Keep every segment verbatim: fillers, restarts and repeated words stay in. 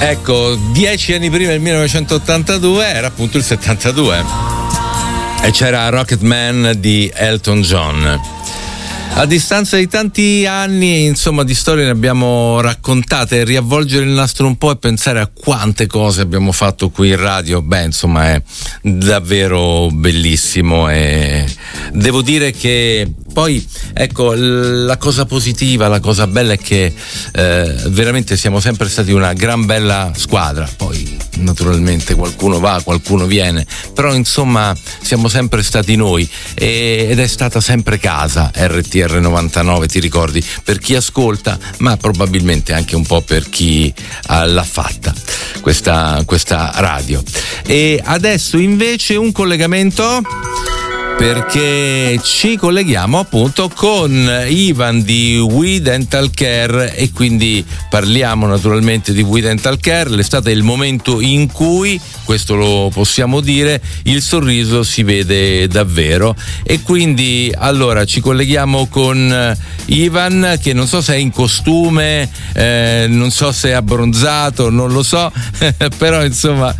Ecco, dieci anni prima del millenovecentottantadue era appunto il settantadue e c'era Rocketman di Elton John. A distanza di tanti anni, insomma, di storie ne abbiamo raccontate. Riavvolgere il nastro un po' e pensare a quante cose abbiamo fatto qui in radio, beh, insomma, è davvero bellissimo. E devo dire che poi, ecco, la cosa positiva, la cosa bella è che eh, veramente siamo sempre stati una gran bella squadra. Poi naturalmente qualcuno va, qualcuno viene, però insomma siamo sempre stati noi e, ed è stata sempre casa R T R novantanove, ti ricordi, per chi ascolta, ma probabilmente anche un po' per chi uh, l'ha fatta questa, questa radio. E adesso invece un collegamento, perché ci colleghiamo appunto con Ivan di We Dental Care e quindi parliamo naturalmente di We Dental Care. L'estate è il momento in cui, questo lo possiamo dire, il sorriso si vede davvero, e quindi allora ci colleghiamo con Ivan, che non so se è in costume, eh, non so se è abbronzato, non lo so, però insomma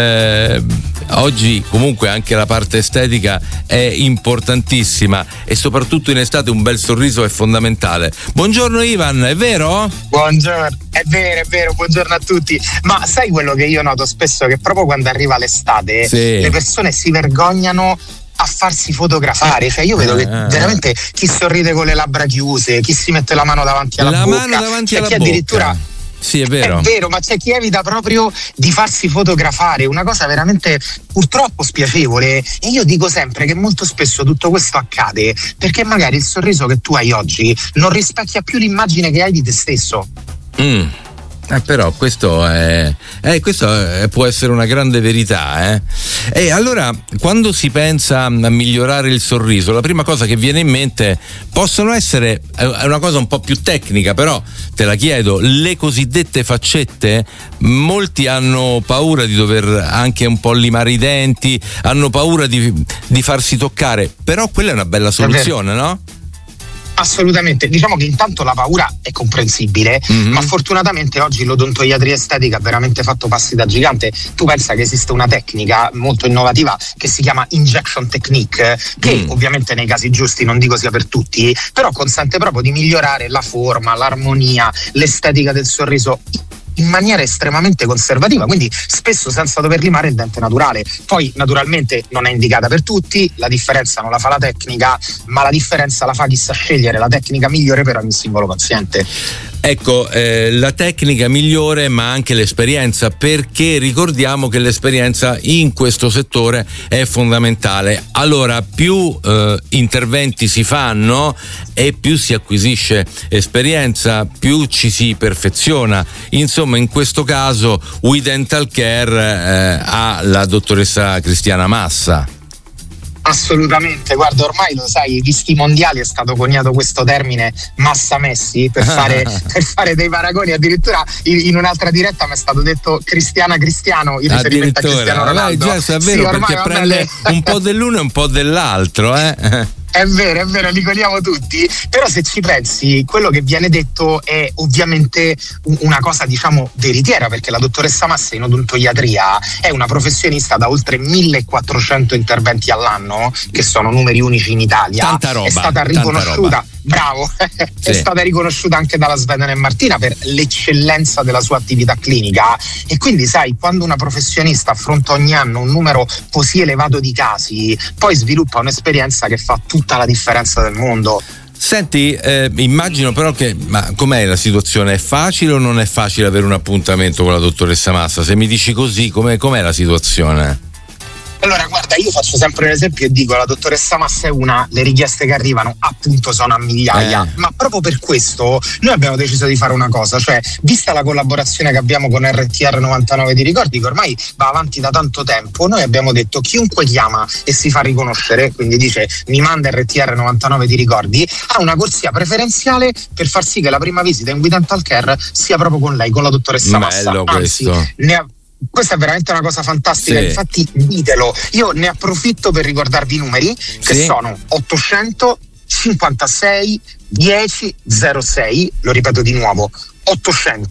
eh, oggi comunque anche la parte estetica è importantissima e soprattutto in estate un bel sorriso è fondamentale. Buongiorno Ivan, è vero? Buongiorno, è vero, è vero, buongiorno a tutti. Ma sai quello che io noto spesso? Che proprio quando arriva l'estate, sì, le persone si vergognano a farsi fotografare. Cioè io vedo che ah. veramente chi sorride con le labbra chiuse, chi si mette la mano davanti alla la bocca, mano davanti c'è alla chi bocca. addirittura Sì, è vero. È vero, ma c'è chi evita proprio di farsi fotografare, una cosa veramente purtroppo spiacevole. E io dico sempre che molto spesso tutto questo accade perché magari il sorriso che tu hai oggi non rispecchia più l'immagine che hai di te stesso. Mm. Eh, però questo è, eh, questo è, può essere una grande verità, eh? E allora, quando si pensa a migliorare il sorriso, la prima cosa che viene in mente possono essere, è una cosa un po' più tecnica, però te la chiedo, le cosiddette faccette. Molti hanno paura di dover anche un po' limare i denti, hanno paura di, di farsi toccare, però quella è una bella soluzione, no? Assolutamente, diciamo che intanto la paura è comprensibile, mm-hmm. ma fortunatamente oggi l'odontoiatria estetica ha veramente fatto passi da gigante. Tu pensa che esiste una tecnica molto innovativa che si chiama injection technique, che mm. ovviamente nei casi giusti, non dico sia per tutti, però consente proprio di migliorare la forma, l'armonia, l'estetica del sorriso in maniera estremamente conservativa, quindi spesso senza dover limare il dente naturale. Poi naturalmente non è indicata per tutti, la differenza non la fa la tecnica, ma la differenza la fa chi sa scegliere la tecnica migliore per ogni singolo paziente. Ecco, eh, la tecnica migliore ma anche l'esperienza, perché ricordiamo che l'esperienza in questo settore è fondamentale. Allora, più eh, interventi si fanno e più si acquisisce esperienza, più ci si perfeziona. Insomma, in questo caso We Dental Care eh, ha la dottoressa Cristiana Massa. Assolutamente, guarda, ormai lo sai, visti i mondiali è stato coniato questo termine Massa Messi per fare, per fare dei paragoni. Addirittura in, in un'altra diretta mi è stato detto Cristiana Cristiano in riferimento a Cristiano Ronaldo. Vabbè, già, è vero, sì, perché prende le... un po' dell'uno e un po' dell'altro, eh? È vero, è vero, li coniamo tutti, però se ci pensi, quello che viene detto è ovviamente una cosa, diciamo, veritiera, perché la dottoressa Massa in odontoiatria è una professionista da oltre millequattrocento interventi all'anno, che sono numeri unici in Italia. Tanta roba, è stata riconosciuta, bravo, sì. È stata riconosciuta anche dalla Sveden e Martina per l'eccellenza della sua attività clinica, e quindi sai, quando una professionista affronta ogni anno un numero così elevato di casi, poi sviluppa un'esperienza che fa tutta la differenza del mondo. Senti, eh, immagino però che, ma com'è la situazione? È facile o non è facile avere un appuntamento con la dottoressa Massa? Se mi dici così, com'è, com'è la situazione? Allora, guarda, io faccio sempre un esempio e dico: la dottoressa Massa è una, le richieste che arrivano appunto sono a migliaia, eh. ma proprio per questo noi abbiamo deciso di fare una cosa, cioè, vista la collaborazione che abbiamo con R T R novantanove, ti ricordi che ormai va avanti da tanto tempo, noi abbiamo detto: chiunque chiama e si fa riconoscere, quindi dice mi manda R T R novantanove, ti ricordi, ha una corsia preferenziale per far sì che la prima visita in We Dental Care sia proprio con lei, con la dottoressa Massa. Bello. Anzi, questo ne ha Questa è veramente una cosa fantastica, sì. Infatti ditelo, io ne approfitto per ricordarvi i numeri, che sì. sono ottocento cinquantasei dieci zero sei, lo ripeto di nuovo, ottocento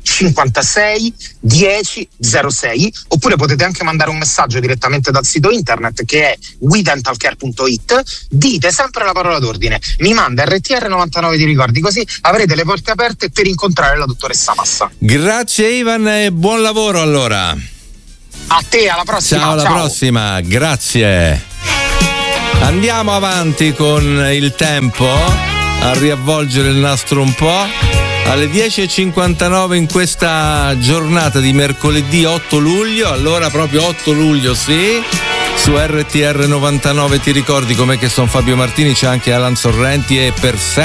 cinquantasei dieci zero sei, oppure potete anche mandare un messaggio direttamente dal sito internet che è we dental care punto it. Dite sempre la parola d'ordine, mi manda R T R novantanove, ti ricordi, così avrete le porte aperte per incontrare la dottoressa Massa. Grazie Ivan e buon lavoro allora. A te, alla prossima. Ciao, alla ciao. prossima, grazie. Andiamo avanti con il tempo, a riavvolgere il nastro un po'. Alle dieci e cinquantanove in questa giornata di mercoledì otto luglio, allora proprio otto luglio, sì, su R T R novantanove. Ti ricordi com'è che sono Fabio Martini, c'è anche Alan Sorrenti e per sempre